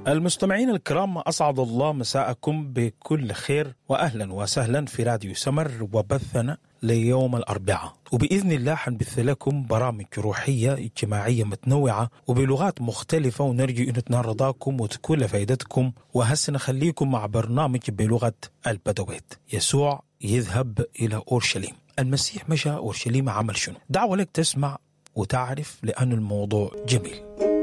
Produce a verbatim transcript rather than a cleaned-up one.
المستمعين الكرام، أسعد الله مساءكم بكل خير وأهلا وسهلا في راديو سمر وبثنا ليوم الأربعاء، وبإذن الله حنبث لكم برامج روحية اجتماعية متنوعة وبلغات مختلفة، ونرجو أن تنال رضاكم وتكون لفائدتكم. وهسه نخليكم مع برنامج بلغة البدويت. يسوع يذهب إلى أورشليم. المسيح مشى أورشليم، عمل شنو؟ دعوة لك تسمع وتعرف لأن الموضوع جميل.